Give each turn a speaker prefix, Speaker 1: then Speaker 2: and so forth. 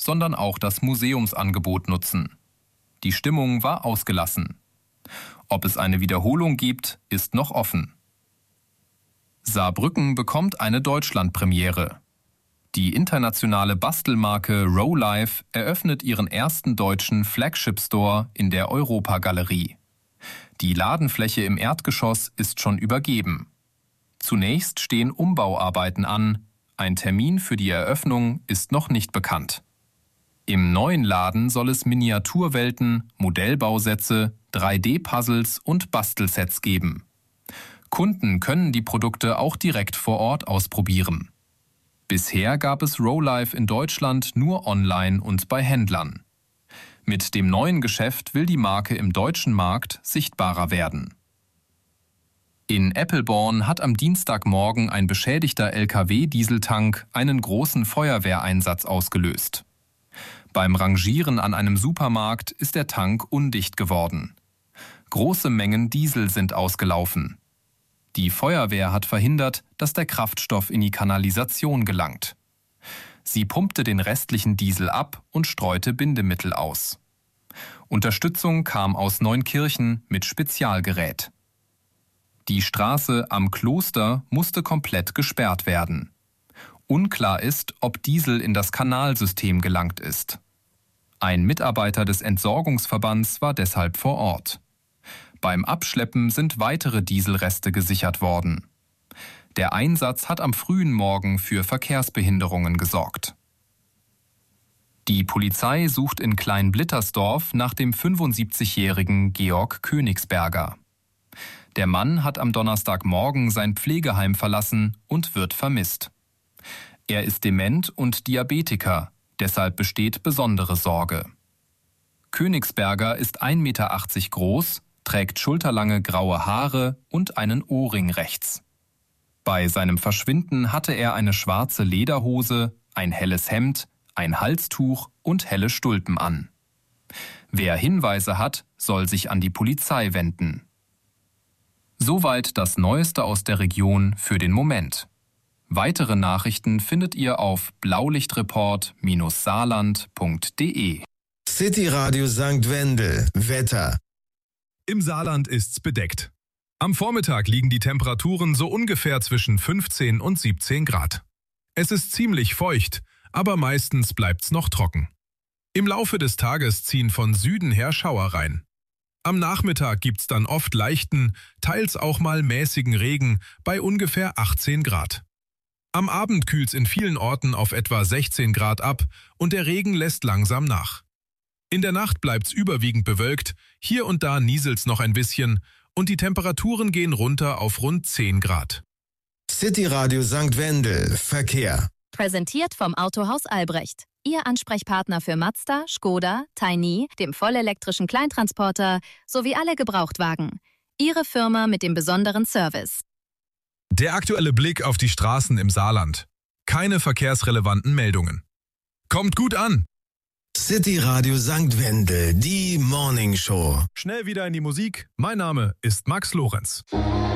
Speaker 1: sondern auch das Museumsangebot nutzen. Die Stimmung war ausgelassen. Ob es eine Wiederholung gibt, ist noch offen. Saarbrücken bekommt eine Deutschlandpremiere. Die internationale Bastelmarke Rowlife eröffnet ihren ersten deutschen Flagship-Store in der Europagalerie. Die Ladenfläche im Erdgeschoss ist schon übergeben. Zunächst stehen Umbauarbeiten an. Ein Termin für die Eröffnung ist noch nicht bekannt. Im neuen Laden soll es Miniaturwelten, Modellbausätze, 3D-Puzzles und Bastelsets geben. Kunden können die Produkte auch direkt vor Ort ausprobieren. Bisher gab es Rowlife in Deutschland nur online und bei Händlern. Mit dem neuen Geschäft will die Marke im deutschen Markt sichtbarer werden. In Eppelborn hat am Dienstagmorgen ein beschädigter LKW-Dieseltank einen großen Feuerwehreinsatz ausgelöst. Beim Rangieren an einem Supermarkt ist der Tank undicht geworden. Große Mengen Diesel sind ausgelaufen. Die Feuerwehr hat verhindert, dass der Kraftstoff in die Kanalisation gelangt. Sie pumpte den restlichen Diesel ab und streute Bindemittel aus. Unterstützung kam aus Neunkirchen mit Spezialgerät. Die Straße am Kloster musste komplett gesperrt werden. Unklar ist, ob Diesel in das Kanalsystem gelangt ist. Ein Mitarbeiter des Entsorgungsverbands war deshalb vor Ort. Beim Abschleppen sind weitere Dieselreste gesichert worden. Der Einsatz hat am frühen Morgen für Verkehrsbehinderungen gesorgt. Die Polizei sucht in Kleinblittersdorf nach dem 75-jährigen Georg Königsberger. Der Mann hat am Donnerstagmorgen sein Pflegeheim verlassen und wird vermisst. Er ist dement und Diabetiker, deshalb besteht besondere Sorge. Königsberger ist 1,80 Meter groß, trägt schulterlange graue Haare und einen Ohrring rechts. Bei seinem Verschwinden hatte er eine schwarze Lederhose, ein helles Hemd, ein Halstuch und helle Stulpen an. Wer Hinweise hat, soll sich an die Polizei wenden. Soweit das Neueste aus der Region für den Moment. Weitere Nachrichten findet ihr auf blaulichtreport-saarland.de.
Speaker 2: City Radio St. Wendel. Wetter.
Speaker 3: Im Saarland ist's bedeckt. Am Vormittag liegen die Temperaturen so ungefähr zwischen 15 und 17 Grad. Es ist ziemlich feucht, aber meistens bleibt's noch trocken. Im Laufe des Tages ziehen von Süden her Schauer rein. Am Nachmittag gibt's dann oft leichten, teils auch mal mäßigen Regen bei ungefähr 18 Grad. Am Abend kühlt's in vielen Orten auf etwa 16 Grad ab und der Regen lässt langsam nach. In der Nacht bleibt's überwiegend bewölkt, hier und da nieselt's noch ein bisschen und die Temperaturen gehen runter auf rund 10 Grad.
Speaker 2: City Radio St. Wendel. Verkehr.
Speaker 4: Präsentiert vom Autohaus Albrecht. Ihr Ansprechpartner für Mazda, Škoda, Tiny, dem vollelektrischen Kleintransporter sowie alle Gebrauchtwagen. Ihre Firma mit dem besonderen Service.
Speaker 3: Der aktuelle Blick auf die Straßen im Saarland. Keine verkehrsrelevanten Meldungen. Kommt gut an!
Speaker 2: City Radio St. Wendel, die Morning Show.
Speaker 3: Schnell wieder in die Musik. Mein Name ist Max Lorenz.